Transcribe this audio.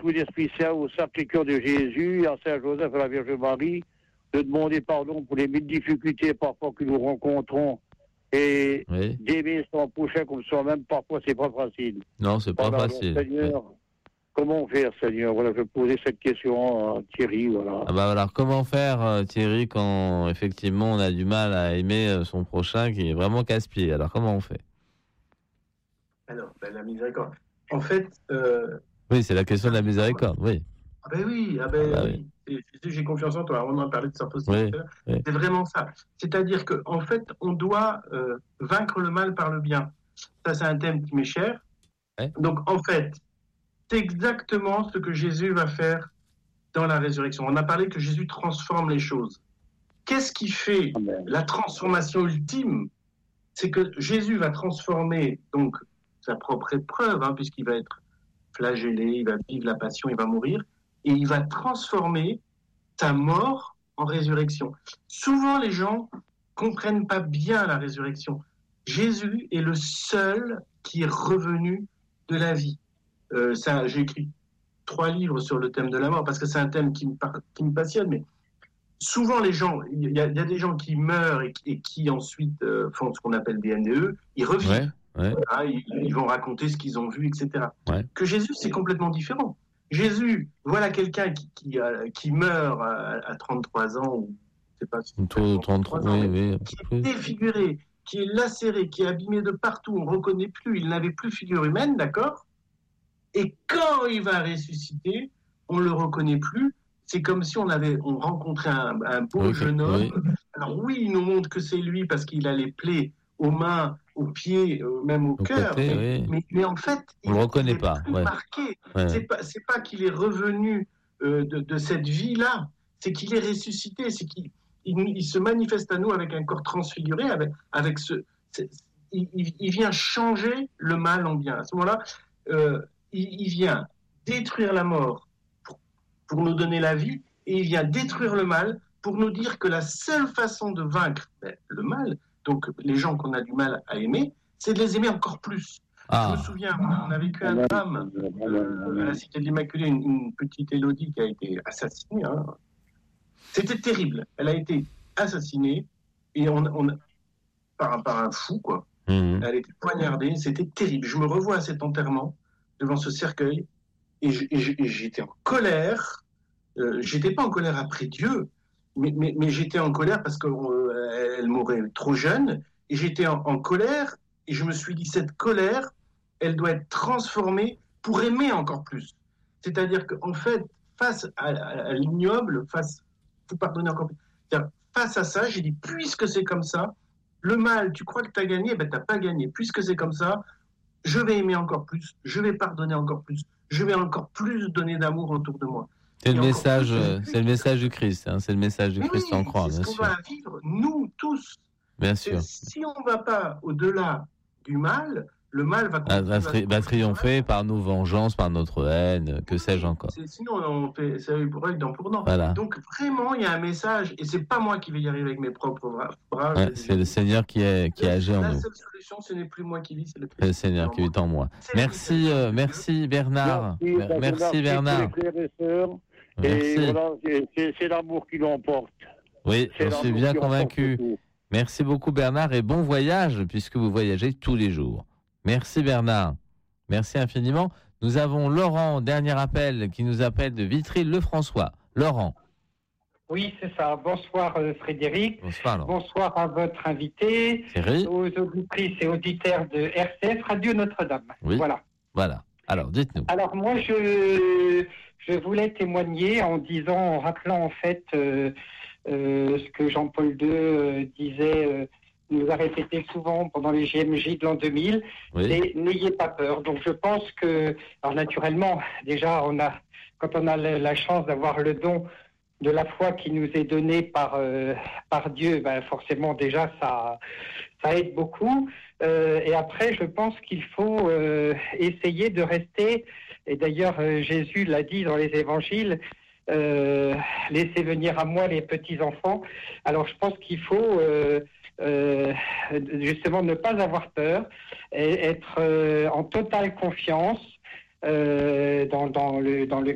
tout l'Esprit Saint au Sacré-Cœur de Jésus, à Saint-Joseph et à la Vierge Marie, de demander pardon pour les mille difficultés parfois que nous rencontrons et d'aimer son prochain comme soi-même. Parfois, c'est pas facile. Non, c'est pas facile. Donc, Seigneur, comment faire, Seigneur? Voilà, je posais cette question à Thierry. Voilà. Alors, comment faire, Thierry, quand effectivement on a du mal à aimer son prochain qui est vraiment casse-pied? Alors, comment on fait? Alors, la miséricorde. En fait. Oui, c'est la question de la miséricorde, oui. Oui. J'ai confiance en toi. On en a parlé de ça aussi. Oui. C'est vraiment ça. C'est-à-dire qu'en fait, on doit vaincre le mal par le bien. Ça, c'est un thème qui m'est cher. Ouais. Donc, en fait, c'est exactement ce que Jésus va faire dans la résurrection. On a parlé que Jésus transforme les choses. Qu'est-ce qui fait la transformation ultime? C'est que Jésus va transformer donc sa propre épreuve, puisqu'il va être flagellé, il va vivre la passion, il va mourir, et il va transformer sa mort en résurrection. Souvent, les gens comprennent pas bien la résurrection. Jésus est le seul qui est revenu de la vie. J'ai écrit 3 livres sur le thème de la mort, parce que c'est un thème qui me passionne, mais souvent les gens, il y a des gens qui meurent et qui ensuite font ce qu'on appelle des NDE, ils revivent. Ils vont raconter ce qu'ils ont vu, etc. Que Jésus, c'est complètement différent. Jésus, voilà quelqu'un qui meurt à 33 ans, ou je sais pas si 33 ans, qui est défiguré, qui est lacéré, qui est abîmé de partout, on ne reconnaît plus, il n'avait plus figure humaine, d'accord? Et quand il va ressusciter, on ne le reconnaît plus. C'est comme si on rencontrait un beau jeune homme. Alors oui, il nous montre que c'est lui parce qu'il a les plaies aux mains, aux pieds, même au cœur. Mais en fait, on le reconnaît pas. Marqué. C'est pas qu'il est revenu de cette vie-là, c'est qu'il est ressuscité, c'est qu'il se manifeste à nous avec un corps transfiguré, avec il vient changer le mal en bien. À ce moment-là, il vient détruire la mort pour nous donner la vie, et il vient détruire le mal pour nous dire que la seule façon de vaincre le mal, donc les gens qu'on a du mal à aimer, c'est de les aimer encore plus. Je me souviens, on a vécu un drame à la Cité de l'Immaculée, une petite Élodie qui a été assassinée. C'était terrible. Elle a été assassinée et par un fou, quoi. Elle a été poignardée, c'était terrible. Je me revois à cet enterrement, devant ce cercueil, et j'étais en colère. J'étais pas en colère après Dieu, mais j'étais en colère parce qu'elle mourait trop jeune, et j'étais en colère, et je me suis dit, cette colère, elle doit être transformée pour aimer encore plus. C'est-à-dire qu'en fait, face à l'ignoble, faut pardonner encore plus. C'est-à-dire, face à ça, j'ai dit, puisque c'est comme ça, le mal, tu crois que tu as gagné, t'as pas gagné. Puisque c'est comme ça, je vais aimer encore plus, je vais pardonner encore plus, je vais encore plus donner d'amour autour de moi. C'est le message du Christ, c'est le message du Christ en croix, bien sûr. C'est ce qu'on va vivre, nous tous. Bien sûr. Si on ne va pas au-delà du mal, le mal va triompher par nos vengeances, par notre haine, que sais-je encore. Sinon, on fait ça pour œil, dent pour dent. Voilà. Donc, vraiment, il y a un message, et c'est pas moi qui vais y arriver avec mes propres bras. C'est le Seigneur qui agit en nous. La seule solution, ce n'est plus moi qui vis, c'est le Seigneur qui vit en moi. Merci Bernard. Merci Bernard. Et voilà, c'est l'amour qui l'emporte. Oui, j'en suis bien convaincu. Merci beaucoup Bernard, et bon voyage, puisque vous voyagez tous les jours. Merci Bernard. Merci infiniment. Nous avons Laurent, dernier appel, qui nous appelle de Vitry-le-François. Laurent. Oui, c'est ça. Bonsoir Frédéric. Bonsoir Laurent. Bonsoir à votre invité. Thierry. Aux auditrices et auditeurs de RCF Radio Notre-Dame. Oui. Voilà. Alors, dites-nous. Alors moi, je voulais témoigner en rappelant en fait ce que Jean-Paul II disait, nous a répété souvent pendant les JMJ de l'an 2000, c'est « N'ayez pas peur ». Donc je pense que, alors naturellement, déjà, quand on a la chance d'avoir le don de la foi qui nous est donné par Dieu, forcément déjà ça aide beaucoup. Et après, je pense qu'il faut essayer de rester, et d'ailleurs Jésus l'a dit dans les évangiles, laissez venir à moi les petits-enfants. Alors je pense qu'il faut justement ne pas avoir peur, et être en totale confiance dans le